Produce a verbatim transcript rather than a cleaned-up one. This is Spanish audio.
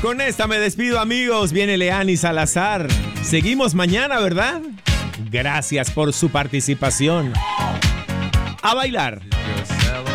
Con esta me despido, amigos. Viene Leani Salazar. Seguimos mañana, ¿verdad? Gracias por su participación. A bailar.